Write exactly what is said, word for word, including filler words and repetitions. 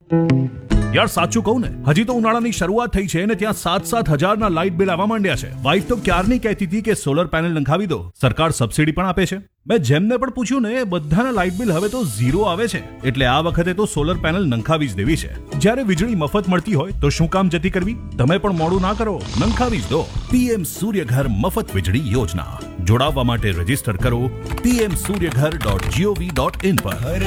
યાર સાચું કહું ને, હજી તો ઉનાળાની શરૂઆત થઈ છે ને ત્યાં સાત સાત હજારના લાઇટ બિલ આવવા માંડ્યા છે. વાઈફ તો ક્યારની કહેતી હતી કે સોલર પેનલ નંખાવી દો, સરકાર સબસિડી પણ આપે છે. મેં જેમને પણ પૂછ્યું ને બધાના લાઇટ બિલ હવે તો ઝીરો આવે છે. એટલે આ વખતે તો સોલર પેનલ નંખાવી જ દેવી છે. જ્યારે વીજળી મફત મળતી હોય તો શું કામ જતી કરવી? તમે પણ મોડું ના કરો, નંખાવી જ દો. પીએમ સૂર્યઘર મફત વીજળી યોજના. જોડાવવા માટે રજીસ્ટર કરો PM Suryaghar dot GOV dot in પર.